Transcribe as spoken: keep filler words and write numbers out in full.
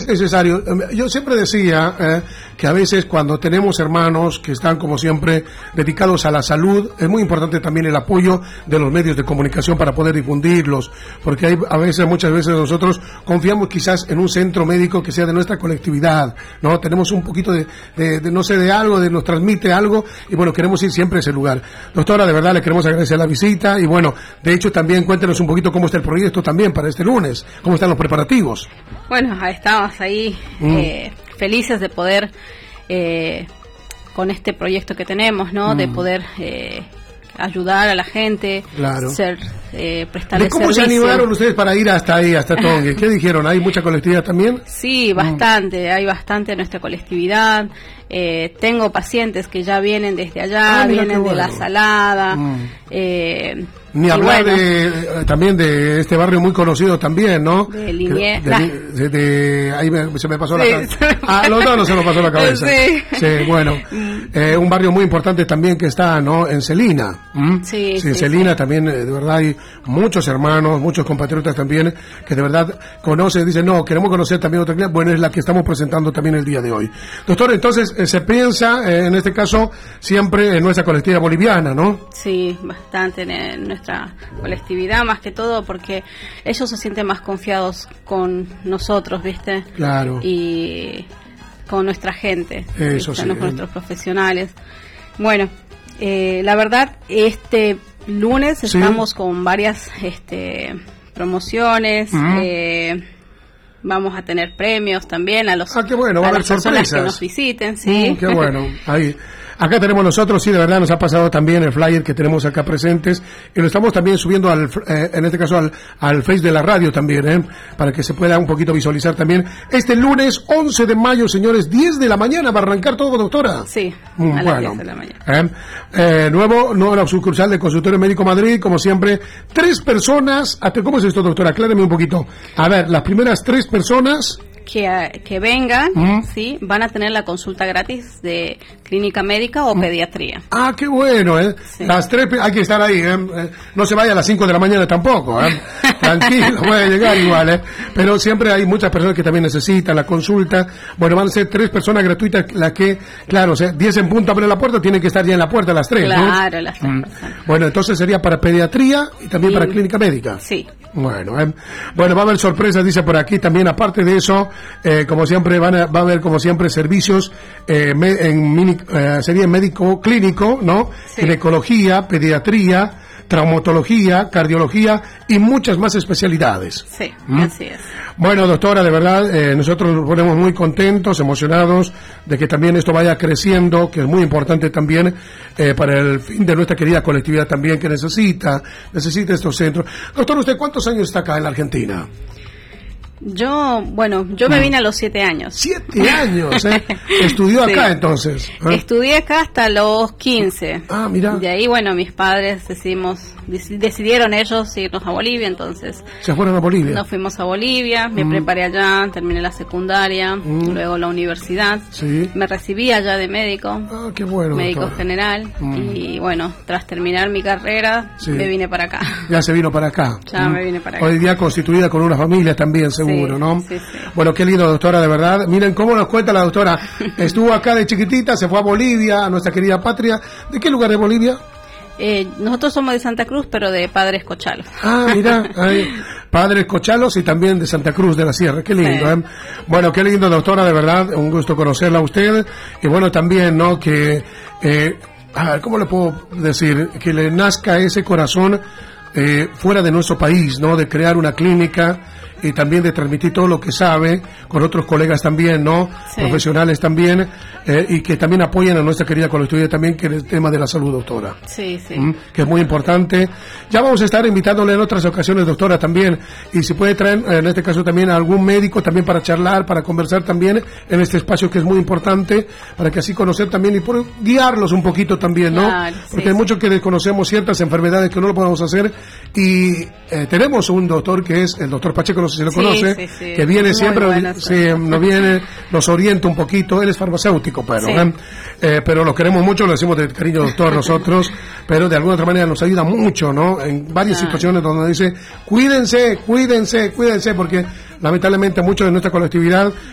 es necesario. Yo siempre decía eh, que a veces cuando tenemos hermanos que están como siempre dedicados a la salud, es muy importante también el apoyo de los medios de comunicación para poder difundirlos, porque hay a veces, muchas veces nosotros confiamos quizás en un centro médico que sea de nuestra colectividad, ¿no? Tenemos un poquito de, de, de no sé, de algo, de nos transmite algo, y bueno, queremos ir siempre a ese lugar. Doctora, de verdad le queremos agradecer la visita, y bueno, de hecho también cuéntenos un poquito cómo está el proyecto también para este lunes, cómo están los preparativos. Bueno, estamos ahí mm. eh, felices de poder, eh, con este proyecto que tenemos, ¿no? Mm. De poder eh, ayudar a la gente, claro. ser, eh, prestarles ¿Cómo servicio. se animaron ustedes para ir hasta ahí, hasta Tongue? ¿Qué dijeron? ¿Hay mucha colectividad también? Sí, bastante, mm. hay bastante en nuestra colectividad. Eh, tengo pacientes que ya vienen desde allá, ah, vienen bueno. de La Salada. Mm. Eh, Ni hablar bueno. de eh, también de este barrio muy conocido también, ¿no? De Liniers. De, de, de, de, ahí me, se me pasó sí, la cabeza. Ah, los dos no se nos pasó la cabeza. Sí, sí bueno. Eh, un barrio muy importante también que está, ¿no? En Celina. ¿Mm? Sí, sí, sí, en Celina sí. también, de verdad, hay muchos hermanos, muchos compatriotas también que de verdad conocen, dicen, no, queremos conocer también otra cliente. Bueno, es la que estamos presentando también el día de hoy. Doctor, entonces, eh, se piensa, eh, en este caso, siempre en nuestra colectividad boliviana, ¿no? Sí, bastante en nuestra colectividad, más que todo porque ellos se sienten más confiados con nosotros, ¿viste? Claro. Y con nuestra gente, eso sí, no con nuestros profesionales. Bueno, eh, la verdad, este lunes ¿sí? estamos con varias este, promociones, uh-huh. eh, vamos a tener premios también a los ah, qué bueno, va a, a haber las personas sorpresas. Que nos visiten, sí. Mm, qué bueno, ahí. Acá tenemos nosotros, sí, de verdad nos ha pasado también el flyer que tenemos acá presentes y lo estamos también subiendo al, eh, en este caso al, al Face de la radio también, eh, para que se pueda un poquito visualizar también. Este lunes once de mayo, señores, diez de la mañana va a arrancar todo, doctora. Sí, mm, a bueno, las diez de la mañana. Eh, eh, nuevo, nueva sucursal de Consultorio Médico Madrid, como siempre, tres personas, ¿cómo es esto, doctora? Acláreme un poquito. A ver, las primeras tres personas... Que, que vengan, ¿Mm? sí, van a tener la consulta gratis de clínica médica o ¿Mm? pediatría. Ah, qué bueno, ¿eh? Sí. Las tres, hay que estar ahí, ¿eh? No se vaya a las cinco de la mañana tampoco, ¿eh? Tranquilo, puede llegar igual, ¿eh? Pero siempre hay muchas personas que también necesitan la consulta. Bueno, van a ser tres personas gratuitas, las que, claro, o sea, diez en punto abre la puerta, tienen que estar ya en la puerta las tres, claro, ¿no? Claro, las tres mm. personas. Bueno, entonces sería para pediatría y también sí. para clínica médica. Sí. Bueno, eh. bueno, va a haber sorpresas, dice por aquí también, aparte de eso, eh, como siempre, van a, va a haber como siempre servicios eh, me, en mini, eh, sería médico clínico, ¿no? Sí. Ginecología, pediatría, traumatología, cardiología y muchas más especialidades. Sí, ¿Mm? así es. Bueno, doctora, de verdad, eh, nosotros nos ponemos muy contentos, emocionados de que también esto vaya creciendo, que es muy importante también eh, para el fin de nuestra querida colectividad también que necesita, necesita estos centros. Doctor, ¿usted cuántos años está acá en la Argentina? Yo, bueno, yo me vine a los siete años. ¿Siete años? ¿eh? ¿Estudió sí. acá entonces? ¿Eh? Estudié acá hasta los quince. Ah, mira. De ahí, bueno, mis padres decidimos, decidieron ellos irnos a Bolivia, entonces. ¿Se fueron a Bolivia? Nos fuimos a Bolivia, me mm. preparé allá, terminé la secundaria, mm. luego la universidad. Sí. Me recibí allá de médico. Ah, qué bueno. Médico doctora. general. Mm. Y bueno, tras terminar mi carrera, sí. me vine para acá. Ya se vino para acá. Ya mm. me vine para acá. Hoy día constituida con una familia también, seguro. Seguro, sí, ¿no? Sí, sí. Bueno, qué lindo, doctora, de verdad. Miren cómo nos cuenta la doctora. Estuvo acá de chiquitita, se fue a Bolivia, a nuestra querida patria. ¿De qué lugar de Bolivia? Eh, nosotros somos de Santa Cruz, pero de Padres Cochalos. Ah, mira, hay Padres Cochalos y también de Santa Cruz de la Sierra. Qué lindo, sí. ¿eh? Bueno, qué lindo, doctora, de verdad. Un gusto conocerla a usted. Y bueno, también, ¿no? Que, eh, a ver, ¿cómo le puedo decir? Que le nazca ese corazón eh, fuera de nuestro país, ¿no? De crear una clínica y también de transmitir todo lo que sabe con otros colegas también, ¿no? Sí. Profesionales también, eh, y que también apoyen a nuestra querida colectividad también, que es el tema de la salud, doctora. Sí, sí. ¿Mm? Que es muy importante. Ya vamos a estar invitándole en otras ocasiones, doctora, también, y si puede traer, en este caso también, a algún médico también para charlar, para conversar también en este espacio que es muy importante, para que así conocer también y por guiarlos un poquito también, ¿no? Claro, porque sí, hay sí. muchos que desconocemos ciertas enfermedades que no lo podemos hacer, y eh, tenemos un doctor que es el doctor Pacheco, no sé si lo sí, conoce, sí, sí. que viene muy siempre, bueno, se, nos viene, nos orienta un poquito, él es farmacéutico, pero, sí. ¿eh? Eh, pero lo queremos mucho, lo decimos de cariño doctor nosotros, pero de alguna otra manera nos ayuda mucho, ¿no? En varias ah. situaciones donde dice, cuídense, cuídense, cuídense, porque lamentablemente muchos de nuestra colectividad